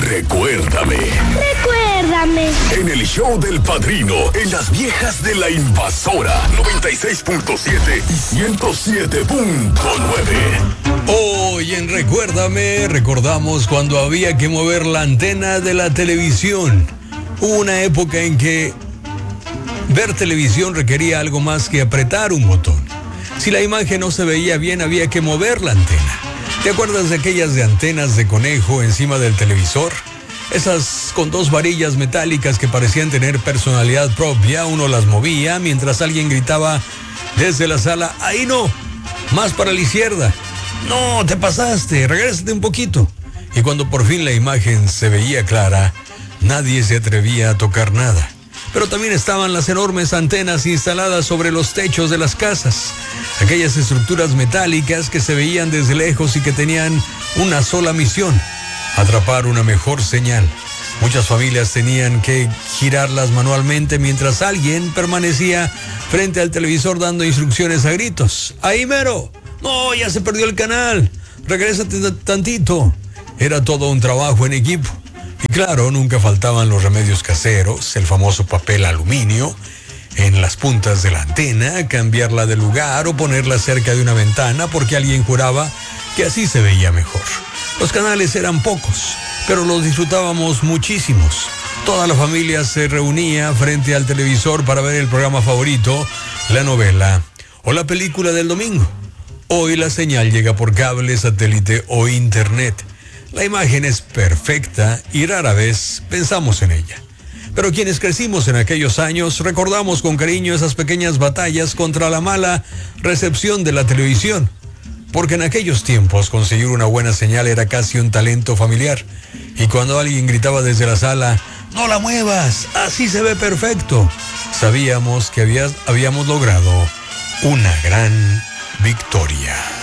Recuérdame. Recuérdame. En el show del Padrino, en las viejas de la Invasora, 96.7 y 107.9. Hoy en Recuérdame recordamos cuando había que mover la antena de la televisión. Hubo una época en que ver televisión requería algo más que apretar un botón. Si la imagen no se veía bien, había que mover la antena. ¿Te acuerdas de aquellas de antenas de conejo encima del televisor? Esas con dos varillas metálicas que parecían tener personalidad propia. Uno las movía mientras alguien gritaba desde la sala: ¡ahí no! ¡Más para la izquierda! ¡No, te pasaste! ¡Regrésate un poquito! Y cuando por fin la imagen se veía clara, nadie se atrevía a tocar nada. Pero también estaban las enormes antenas instaladas sobre los techos de las casas. Aquellas estructuras metálicas que se veían desde lejos y que tenían una sola misión: atrapar una mejor señal. Muchas familias tenían que girarlas manualmente mientras alguien permanecía frente al televisor dando instrucciones a gritos. ¡Ahí mero! ¡No, ya se perdió el canal! ¡Regrésate tantito! Era todo un trabajo en equipo. Y claro, nunca faltaban los remedios caseros, el famoso papel aluminio en las puntas de la antena, cambiarla de lugar o ponerla cerca de una ventana porque alguien juraba que así se veía mejor. Los canales eran pocos, pero los disfrutábamos muchísimos. Toda la familia se reunía frente al televisor para ver el programa favorito, la novela o la película del domingo. Hoy la señal llega por cable, satélite o internet. La imagen es perfecta y rara vez pensamos en ella. Pero quienes crecimos en aquellos años recordamos con cariño esas pequeñas batallas contra la mala recepción de la televisión. Porque en aquellos tiempos conseguir una buena señal era casi un talento familiar. Y cuando alguien gritaba desde la sala: ¡no la muevas! ¡Así se ve perfecto!, sabíamos que habíamos logrado una gran victoria.